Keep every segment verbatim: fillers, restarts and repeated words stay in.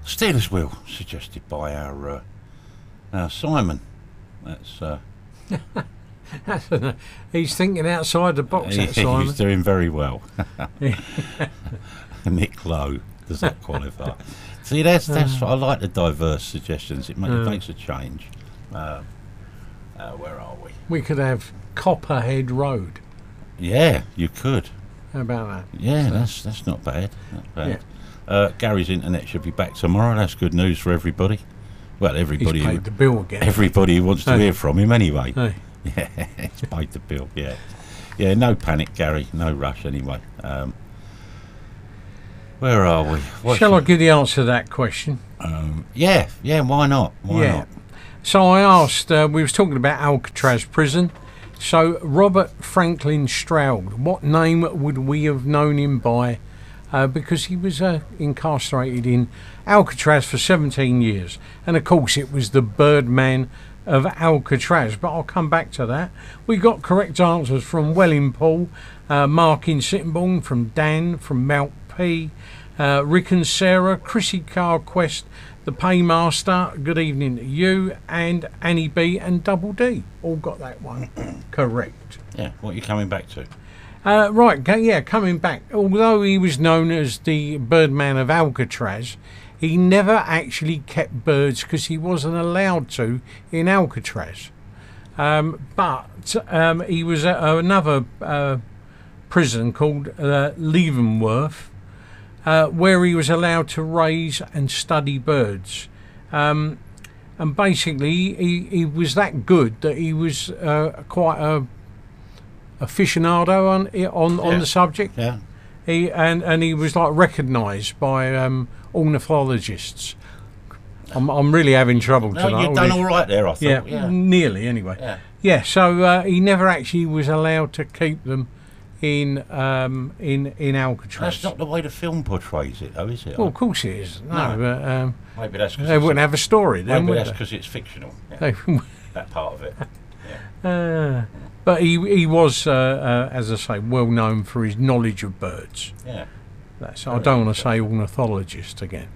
Steelers wheel, suggested by our, uh, our Simon. That's... Uh, That's a, he's thinking outside the box, he, that Simon. He's doing very well. Nick Lowe, does that qualify? See, that's that's uh, I like the diverse suggestions. It, make, uh, it makes a change. Uh, uh, where are we? We could have Copperhead Road. Yeah, you could. How about that? Yeah, so, that's that's not bad. Not bad. Yeah. Uh, Gary's internet should be back tomorrow. That's good news for everybody. Well, everybody. He's paid who, the bill again. Everybody who wants to hey. hear from him anyway. Hey. Yeah, he's paid the bill. Yeah, yeah. No panic, Gary. No rush. Anyway. Um, where are we? What Shall I give the answer to that question? Um, yeah, yeah. Why not? Why yeah. not? So I asked. Uh, we was talking about Alcatraz prison. So Robert Franklin Stroud, what name would we have known him by? Uh, because he was uh, incarcerated in Alcatraz for seventeen years, and of course it was the Birdman of Alcatraz. But I'll come back to that. We got correct answers from Welling Paul, uh, Mark in Sittingbourne, from Dan, from Mount P, uh, Rick and Sarah, Chrissy Carquest, the Paymaster, good evening to you, and Annie B and Double D. All got that one correct. Yeah, what are you coming back to? Uh, right, yeah, coming back. Although he was known as the Birdman of Alcatraz, he never actually kept birds because he wasn't allowed to in Alcatraz. Um, but um, he was at another uh, prison called uh, Leavenworth, uh, where he was allowed to raise and study birds. Um, and basically, he, he was that good that he was uh, quite a aficionado on on, on yeah. the subject. Yeah. He and, and he was like recognised by um, ornithologists. I'm I'm really having trouble No, tonight. you've done all right there, I thought. Yeah, Yeah, nearly anyway. Yeah. Yeah. So uh, he never actually was allowed to keep them in um, in in Alcatraz. That's not the way the film portrays it, though, is it? Well, of course it is. No, No. but um, maybe that's because they wouldn't have a story then, maybe would that's they? because it's fictional. Yeah, They- that part of it. Yeah. Uh, but he he was, uh, uh, as I say, well known for his knowledge of birds. Yeah. That's, I don't want to say ornithologist again.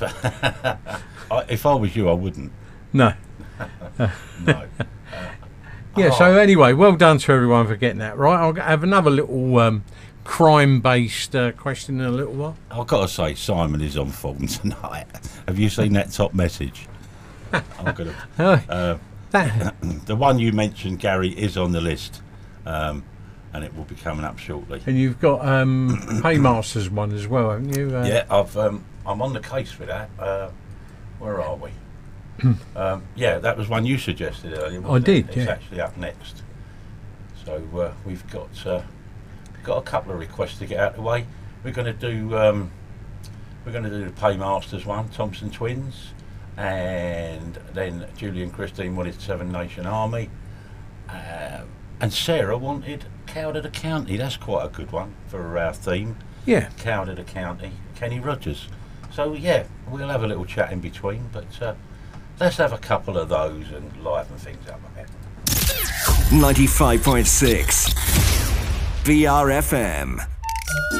I, if I was you, I wouldn't. No. No. Uh, Yeah, oh. so anyway, well done to everyone for getting that right. I'll have another little um, crime-based uh, question in a little while. I've got to say, Simon is on form tonight. Have you seen that top message? I'm gonna. Uh, That, the one you mentioned, Gary, is on the list, um, and it will be coming up shortly. and you've got um, Paymasters one as well, haven't you? Uh, Yeah, I've um, I'm on the case with that. Uh, where are we? um, yeah, that was one you suggested earlier. wasn't I did, it? It's yeah. actually up next. So uh, we've got uh, got a couple of requests to get out of the way. We're going to do um, we're going to do the Paymasters one, Thompson Twins, and then Julie and Christine wanted Seven Nation Army, uh, and Sarah wanted Cowder the County. That's quite a good one for our theme. Yeah. Cowder the County, Kenny Rogers. So yeah, we'll have a little chat in between, but uh, let's have a couple of those and liven things up a bit. ninety-five point six B R F M.